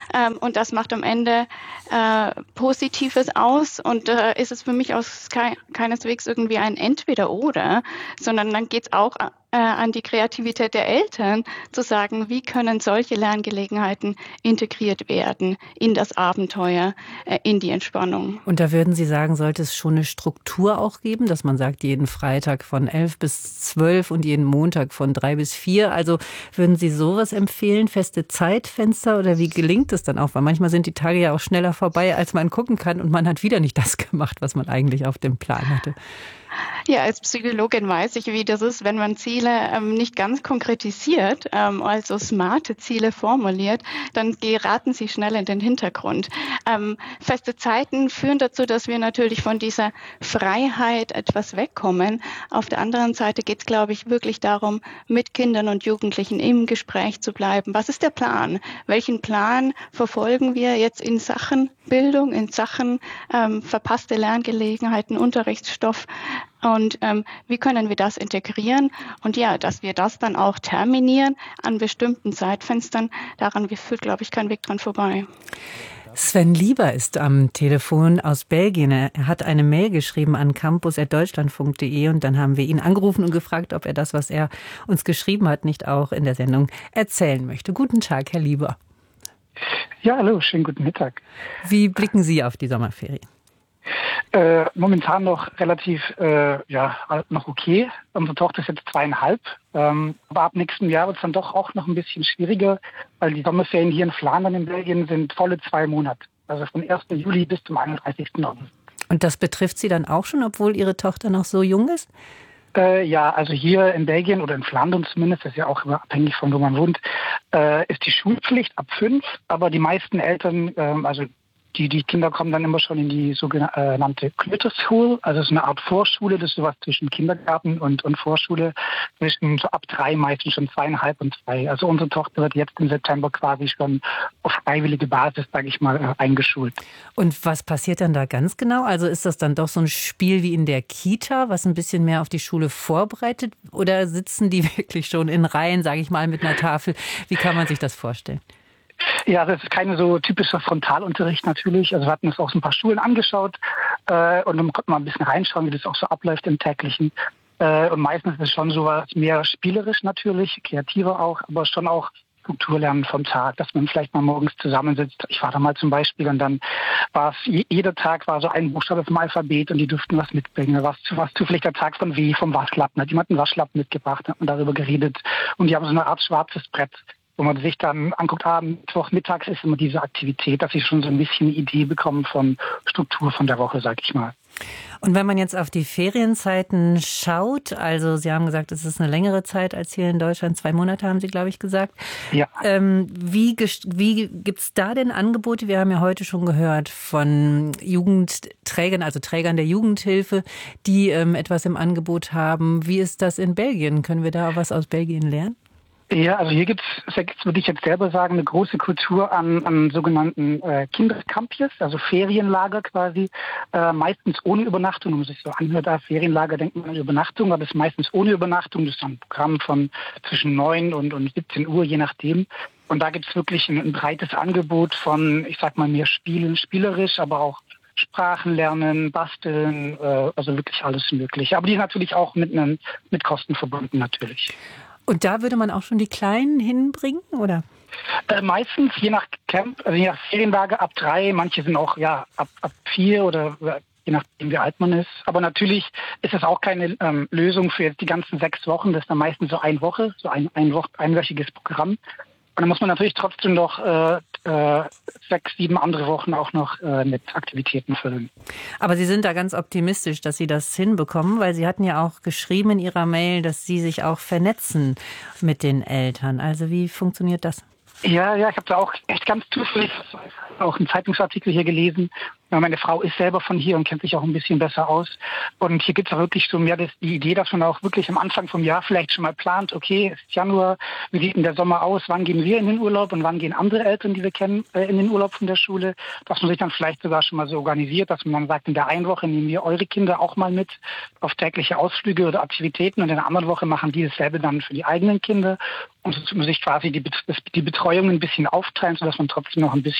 und das macht am Ende Positives aus und ist es für mich keineswegs irgendwie ein Entweder-Oder, sondern dann geht es auch an die Kreativität der Eltern, zu sagen, wie können solche Lerngelegenheiten integriert werden in das Abenteuer, in die Entspannung. Und da würden Sie sagen, sollte es schon eine Struktur auch geben, dass man sagt, jeden Freitag von 11 bis 12 und jeden Montag von 3 bis 4. Also würden Sie sowas empfehlen, feste Zeitfenster, oder wie gelingt es dann auch? Weil manchmal sind die Tage ja auch schneller vorbei, als man gucken kann, und man hat wieder nicht das gemacht, was man eigentlich auf dem Plan hatte. Ja, als Psychologin weiß ich, wie das ist, wenn man Ziele nicht ganz konkretisiert, also smarte Ziele formuliert, dann geraten sie schnell in den Hintergrund. Feste Zeiten führen dazu, dass wir natürlich von dieser Freiheit etwas wegkommen. Auf der anderen Seite geht es, glaube ich, wirklich darum, mit Kindern und Jugendlichen im Gespräch zu bleiben. Was ist der Plan? Welchen Plan verfolgen wir jetzt in Sachen Bildung, in Sachen verpasste Lerngelegenheiten, Unterrichtsstoff? Und wie können wir das integrieren? Und ja, dass wir das dann auch terminieren an bestimmten Zeitfenstern, daran führt, glaube ich, kein Weg dran vorbei. Sven Lieber ist am Telefon aus Belgien. Er hat eine Mail geschrieben an campus@deutschlandfunk.de und dann haben wir ihn angerufen und gefragt, ob er das, was er uns geschrieben hat, nicht auch in der Sendung erzählen möchte. Guten Tag, Herr Lieber. Ja, hallo, schönen guten Mittag. Wie blicken Sie auf die Sommerferien? Momentan noch relativ, noch okay. Unsere Tochter ist jetzt 2,5. Aber ab nächstem Jahr wird es dann doch auch noch ein bisschen schwieriger, weil die Sommerferien hier in Flandern in Belgien sind volle 2 Monate. Also von 1. Juli bis zum 31. August. Und das betrifft Sie dann auch schon, obwohl Ihre Tochter noch so jung ist? Ja, also hier in Belgien oder in Flandern zumindest, das ist ja auch immer abhängig von wo man wohnt, ist die Schulpflicht ab 5. Aber die meisten Eltern, die Kinder kommen dann immer schon in die sogenannte Kleuterschool, also es ist eine Art Vorschule, das ist sowas zwischen Kindergarten und Vorschule, zwischen so ab 3 meistens schon 2,5 und 2. Also unsere Tochter wird jetzt im September quasi schon auf freiwillige Basis, sage ich mal, eingeschult. Und was passiert dann da ganz genau? Also ist das dann doch so ein Spiel wie in der Kita, was ein bisschen mehr auf die Schule vorbereitet, oder sitzen die wirklich schon in Reihen, sage ich mal, mit einer Tafel? Wie kann man sich das vorstellen? Ja, das ist keine so typischer Frontalunterricht natürlich. Also wir hatten uns auch so ein paar Schulen angeschaut und dann konnte man ein bisschen reinschauen, wie das auch so abläuft im täglichen. Und meistens ist es schon sowas mehr spielerisch natürlich, kreativer auch, aber schon auch Strukturlernen vom Tag, dass man vielleicht mal morgens zusammensitzt. Ich war da mal zum Beispiel und dann war es, jeder Tag war so ein Buchstabe vom Alphabet und die durften was mitbringen. Da war es zufällig der Tag von W, vom Waschlappen. Hat jemand einen Waschlappen mitgebracht, hat man darüber geredet und die haben so eine Art schwarzes Brett, wo man sich dann anguckt, Mittwoch mittags ist immer diese Aktivität, dass sie schon so ein bisschen eine Idee bekommen von Struktur von der Woche, sag ich mal. Und wenn man jetzt auf die Ferienzeiten schaut, also Sie haben gesagt, es ist eine längere Zeit als hier in Deutschland, 2 Monate haben Sie, glaube ich, gesagt. Ja. Wie gibt's da denn Angebote? Wir haben ja heute schon gehört von Jugendträgern, also Trägern der Jugendhilfe, die etwas im Angebot haben. Wie ist das in Belgien? Können wir da was aus Belgien lernen? Ja, also hier gibt's, würde ich jetzt selber sagen, eine große Kultur an sogenannten Kindercampus, also Ferienlager quasi, meistens ohne Übernachtung. Wenn man sich so anhört, Ferienlager, denkt man an Übernachtung, aber das ist meistens ohne Übernachtung. Das ist ein Programm von zwischen 9 und 17 Uhr, je nachdem. Und da gibt's wirklich ein breites Angebot von, ich sag mal, mehr Spielen, spielerisch, aber auch Sprachen lernen, basteln, also wirklich alles Mögliche. Aber die natürlich auch mit Kosten verbunden natürlich. Und da würde man auch schon die Kleinen hinbringen, oder? Meistens, je nach Camp, also je nach Ferienlager ab 3, manche sind auch ab 4 oder je nachdem wie alt man ist. Aber natürlich ist es auch keine Lösung für jetzt die ganzen 6 Wochen. Das ist dann meistens so eine Woche, so einwöchiges Programm. Und dann muss man natürlich trotzdem noch 6, 7 andere Wochen auch noch mit Aktivitäten füllen. Aber Sie sind da ganz optimistisch, dass Sie das hinbekommen, weil Sie hatten ja auch geschrieben in Ihrer Mail, dass Sie sich auch vernetzen mit den Eltern. Also wie funktioniert das? Ja, ich habe da auch echt ganz zufällig auch einen Zeitungsartikel hier gelesen. Ja, meine Frau ist selber von hier und kennt sich auch ein bisschen besser aus. Und hier gibt es auch wirklich so mehr die Idee, dass man auch wirklich am Anfang vom Jahr vielleicht schon mal plant, okay, es ist Januar, wie sieht denn der Sommer aus, wann gehen wir in den Urlaub und wann gehen andere Eltern, die wir kennen, in den Urlaub von der Schule, dass man sich dann vielleicht sogar schon mal so organisiert, dass man dann sagt, in der einen Woche nehmen wir eure Kinder auch mal mit auf tägliche Ausflüge oder Aktivitäten und in der anderen Woche machen die dasselbe dann für die eigenen Kinder und so sich quasi die Betreuung ein bisschen aufteilen, sodass man trotzdem noch ein bisschen